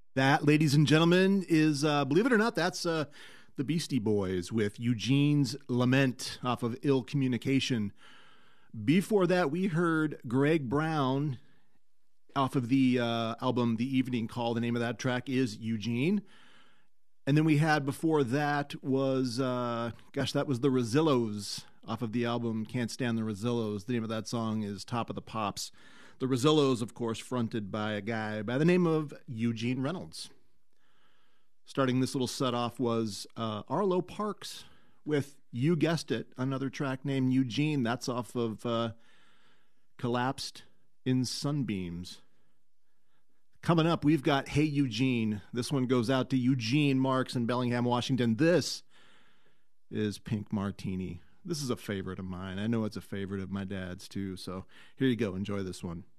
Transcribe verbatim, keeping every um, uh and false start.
That, ladies and gentlemen, is, uh, believe it or not, that's uh, the Beastie Boys with Eugene's Lament off of Ill Communication. Before that, we heard Greg Brown off of the uh, album The Evening Call. The name of that track is Eugene. And then we had before that was, uh, gosh, that was the Rosillos off of the album Can't Stand the Rosillos. The name of that song is Top of the Pops. The Rosillos, of course, fronted by a guy by the name of Eugene Reynolds. Starting this little set off was uh, Arlo Parks with, you guessed it, another track named Eugene. That's off of uh, Collapsed in Sunbeams. Coming up, we've got Hey Eugene. This one goes out to Eugene Marks in Bellingham, Washington. This is Pink Martini. This is a favorite of mine. I know it's a favorite of my dad's too. So here you go. Enjoy this one.